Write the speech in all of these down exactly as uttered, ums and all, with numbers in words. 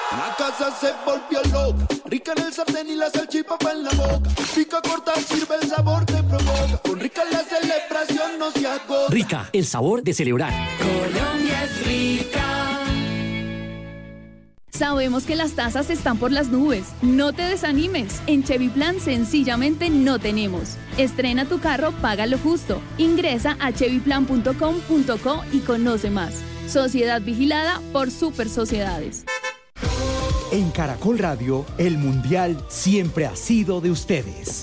La casa se volvió loca, rica en el sartén y la salchipapa en la boca. Pica corta, sirve el sabor te provoca. Con Rica la celebración no se agota. Rica, el sabor de celebrar. Colombia es rica. Sabemos que las tasas están por las nubes. No te desanimes. En Chevy Plan sencillamente no tenemos. Estrena tu carro, paga lo justo. Ingresa a chevy plan punto com punto co y conoce más. Sociedad vigilada por Super Sociedades. En Caracol Radio, el Mundial siempre ha sido de ustedes.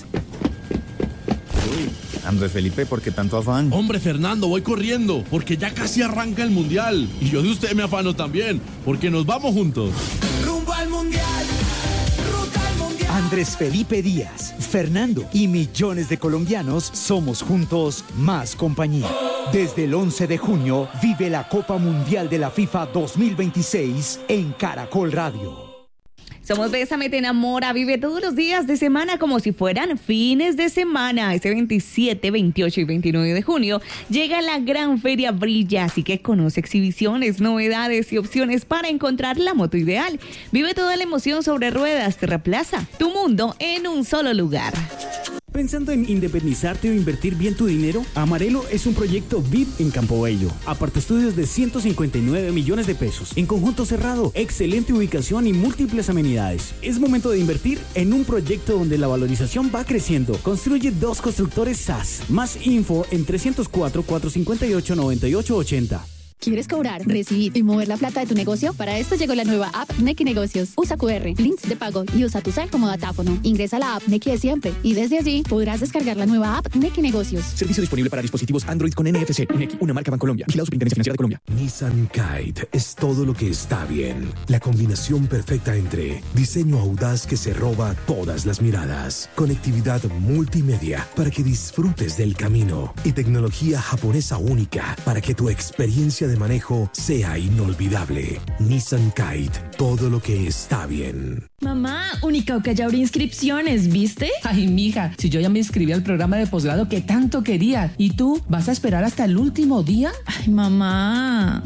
Uy, Andrés Felipe, ¿por qué tanto afán? Hombre, Fernando, voy corriendo, porque ya casi arranca el Mundial. Y yo de usted me afano también, porque nos vamos juntos. Rumbo al Mundial, ruta al Mundial. Andrés Felipe Díaz, Fernando y millones de colombianos somos juntos más compañía. Desde el once de junio, vive la Copa Mundial de la FIFA dos mil veintiséis en Caracol Radio. Somos Bésame, te enamora, vive todos los días de semana como si fueran fines de semana. Este veintisiete, veintiocho y veintinueve de junio llega la gran feria Brilla, así que conoce exhibiciones, novedades y opciones para encontrar la moto ideal. Vive toda la emoción sobre ruedas, Terraplaza, tu mundo en un solo lugar. ¿Pensando en independizarte o invertir bien tu dinero? Amarelo es un proyecto V I P en Campo Bello. Aparta estudios de ciento cincuenta y nueve millones de pesos. En conjunto cerrado, excelente ubicación y múltiples amenidades. Es momento de invertir en un proyecto donde la valorización va creciendo. Construye dos constructores S A S. Más info en trescientos cuatro, cuatrocientos cincuenta y ocho, noventa y ocho ochenta. ¿Quieres cobrar, recibir y mover la plata de tu negocio? Para esto llegó la nueva app Nequi Negocios. Usa cu erre, links de pago y usa tu cel como datáfono. Ingresa a la app Nequi de siempre y desde allí podrás descargar la nueva app Nequi Negocios. Servicio disponible para dispositivos Android con N F C. Nequi, una marca Bancolombia. Vigilado Superintendencia Financiera de Colombia. Nissan Kite es todo lo que está bien. La combinación perfecta entre diseño audaz que se roba todas las miradas, conectividad multimedia para que disfrutes del camino y tecnología japonesa única para que tu experiencia de manejo sea inolvidable. Nissan Kite, todo lo que está bien. Mamá, Unicauca ya abrió inscripciones, ¿viste? Ay, mija, si yo ya me inscribí al programa de posgrado que tanto quería. ¿Y tú vas a esperar hasta el último día? Ay, mamá.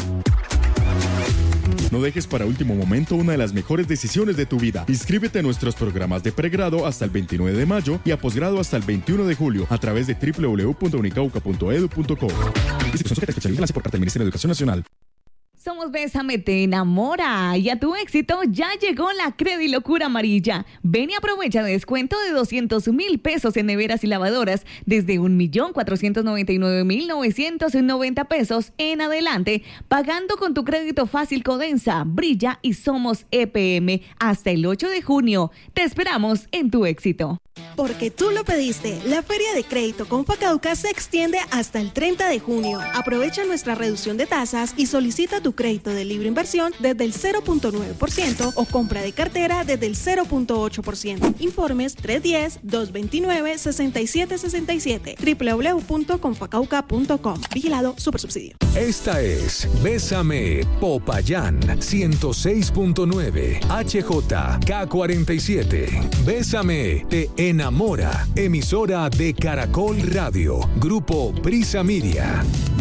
No dejes para último momento una de las mejores decisiones de tu vida. Inscríbete a nuestros programas de pregrado hasta el veintinueve de mayo y a posgrado hasta el veintiuno de julio a través de doble u doble u doble u punto unicauca punto edu punto co. Institución sujeta a especialidad por parte del Ministerio de Educación Nacional. Somos Bésame, te enamora y a tu éxito ya llegó la Credilocura amarilla. Ven y aprovecha de descuento de doscientos mil pesos en neveras y lavadoras desde un millón cuatrocientos noventa y nueve mil novecientos noventa pesos en adelante, pagando con tu crédito fácil Codensa, Brilla y Somos E P M hasta el ocho de junio. Te esperamos en tu éxito. Porque tú lo pediste, la Feria de Crédito con Facauca se extiende hasta el treinta de junio. Aprovecha nuestra reducción de tasas y solicita tu crédito de libre inversión desde el cero punto nueve por ciento o compra de cartera desde el cero punto ocho por ciento. Informes tres uno cero, dos dos nueve, seis siete seis siete, doble u doble u doble u punto confacauca punto com. Vigilado Supersubsidio. Esta es Bésame, Popayán, ciento seis punto nueve, H J K cuarenta y siete. Bésame, te enamora. Emisora de Caracol Radio. Grupo Prisa Miria.